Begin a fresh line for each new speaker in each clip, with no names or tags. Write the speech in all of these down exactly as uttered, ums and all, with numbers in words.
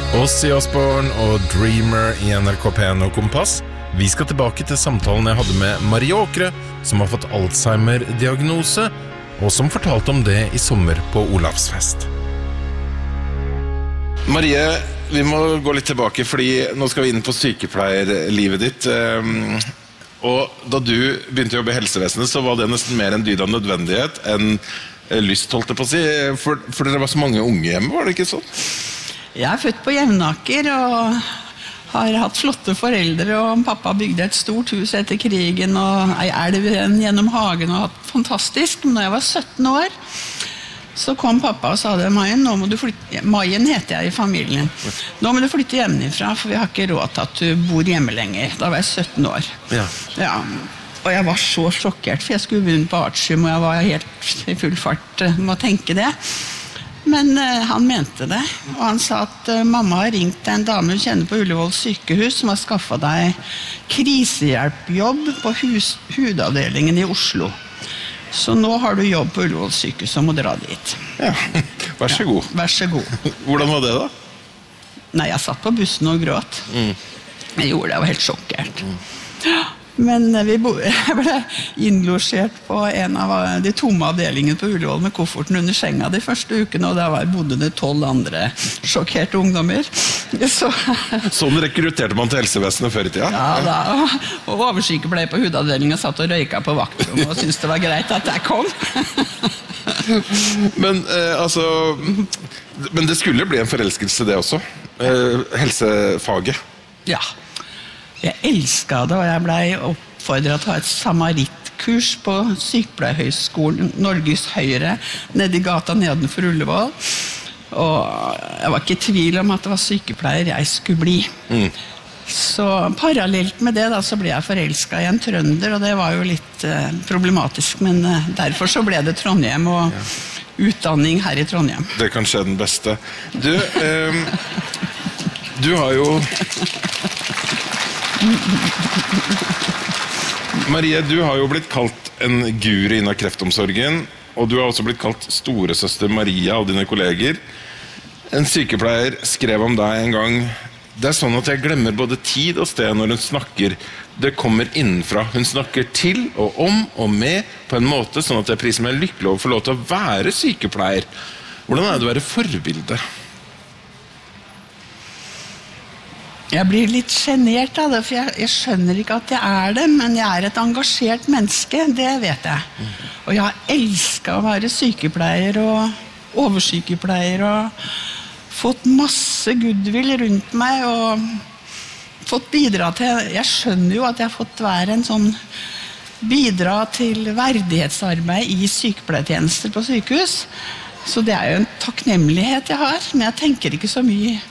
Ozzy Osbourne og Dreamer I N R K P N og Kompass. Vi skal tilbake til samtalen jeg hadde med Marie Åkre, som har fått Alzheimer-diagnose, og som fortalte om det I sommer på Olavsfest. Marie, vi må gå litt tilbake, fordi nå skal vi inn på sykepleierlivet ditt. Og da du begynte å jobbe I helsevesenet, så var det nesten mer en dyd av nødvendighet enn lyst, holdt jeg på å si. For, for dere var så mange unge hjemme, var det ikke sånn?
Jeg er født på Jevnaker og har hatt flotte foreldre, og pappa bygde et stort hus etter krigen og ei elv gjennom hagen og hatt fantastisk. Men når jeg var sytten år, så kom pappa og sa det, Maien, nå må du flytte, Maien heter jeg I familien, nå må du flytte hjemmefra, for vi har ikke råd til at du bor hjemme lenger. Da var jeg sytten år.
Ja.
Ja. Og jeg var så sjokkert, for jeg skulle begynne på Artium, og jeg var helt I full fart med å tenke det. Men uh, han mente det, og han sa at uh, mamma har ringt en dame hun kjenner på Ullevål sykehus, som har skaffet deg krisehjelpjobb på hus, hudavdelingen I Oslo. Så nå har du jobb på Ullevål sykehus, og må dra dit.
Ja, vær så god.
Ja, vær så god.
Hvordan var det da?
Nei, jeg satt på bussen og gråt. Mm. Jeg gjorde det, jeg var helt sjokkert. Mm. Men vi bo, jeg ble innlosjert på en av de tomme avdelingene på Ullevål med kofferten under senga de første ukene, og der var, bodde det tolv andre sjokkerte ungdommer. Så,
sånn rekrutterte man til helsevesenet før I tida?
Ja, da, og, og oversykepleier på hudavdelingen satt og røyka på vaktrommet og syntes det var greit at jeg kom.
Men eh, altså, men det skulle bli en forelskelse det også, eh, helsefaget.
Ja. Jeg elsket det, og jeg ble oppfordret til å ha et samaritkurs på Sykepleierhøgskolen Norges Høyre, nede I gata nedenfor Ullevål. Og jeg var ikke I tvil om at det var sykepleier jeg skulle bli. Mm. Så parallelt med det da, så ble jeg forelsket I en trønder, og det var jo litt eh, problematisk, men eh, derfor så ble det Trondheim og ja. Utdanning her I Trondheim.
Det kan skje den beste. Du, eh, du har jo... Marie, du har jo blitt kalt en guru innen kreftomsorgen, og du har også blitt kalt storesøster Maria av dine kolleger. En sykepleier skrev om deg en gang: det er sånn at jeg glemmer både tid og sted når hun snakker. Det kommer innenfra. Hun snakker til og om og med på en måte sånn at jeg priser meg lykkelig over å få lov til å være sykepleier. Hvordan er det å være forbilde?
Jeg blir litt genert av det, for jeg, jeg skjønner ikke at jeg er det, men jeg er et engasjert menneske, det vet jeg. Mm. Og jeg har elsket å være sykepleier og oversykepleier, og fått masse goodwill rundt meg, og fått bidra til, jeg skjønner jo at jeg har fått være en sånn, bidra til verdighetsarbeid I sykepleietjenester på sykehus, så det er jo en takknemlighet jeg har, men jeg tenker ikke så mye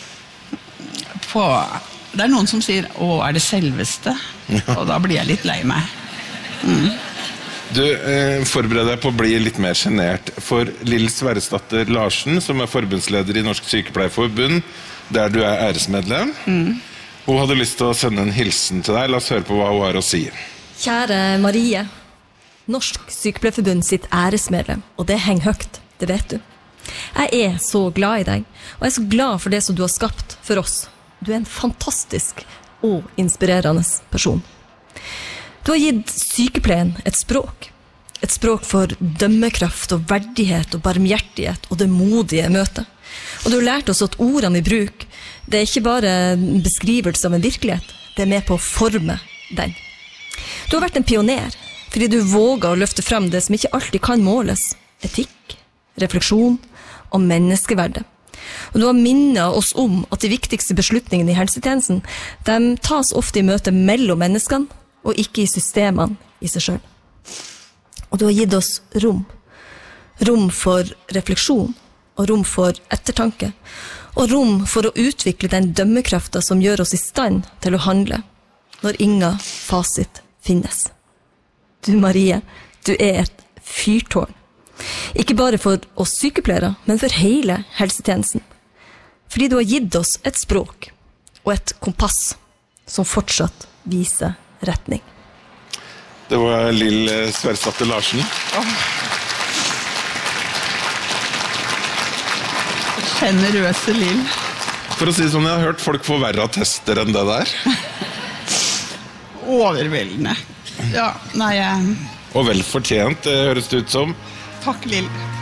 på, det er noen som sier, å, er det selveste? Ja. Og da blir jeg litt lei meg. Mm.
Du eh, forbereder deg på å bli litt mer genert for Lill Sverresdatter Larsen, som er forbundsleder I Norsk Sykepleierforbund, der du er æresmedlem. Mm. Hun hadde lyst til å sende en hilsen til deg. La oss høre på hva hun har å si.
Kjære Marie, Norsk Sykepleierforbund sitt æresmedlem, og det henger høyt, det vet du. Jeg er så glad I deg, og jeg er så glad for det som du har skapt for oss. Du er en fantastisk og inspirerende person. Du har gitt sykepleien et språk. Et språk for dømmekraft og verdighet og barmhjertighet og det modige møtet. Og du har lært oss at ordene I bruk, det er ikke bare en beskrivelse av en virkelighet, det er med på å forme den. Du har vært en pioner, fordi du våger å løfte frem det som ikke alltid kan måles. Etikk, refleksjon og menneskeverdet. Og du har minnet oss om at de viktigste beslutningene I helsetjenesten, de tas ofte I møte mellom menneskene, og ikke I systemene I seg selv. Og du har gitt oss rom. Rom for refleksjon, og rom for ettertanke, og rom for å utvikle den dømmekraften som gjør oss I stand til å handle, når ingen fasit finnes. Du, Marie, du er et fyrtårn. Ikke bare for oss sykepleiere, men for hele helsetjenesten. Fordi du har gitt oss et språk og et kompass som fortsatt viser retning.
Det var Lill Sverresdatter Larsen.
Oh. Generøse Lill.
For å si det sånn, jeg har hørt folk få verre attester enn det der.
Overveldende. Ja, nei, jeg...
Og vel fortjent, det høres det ut som.
Takk, Lill.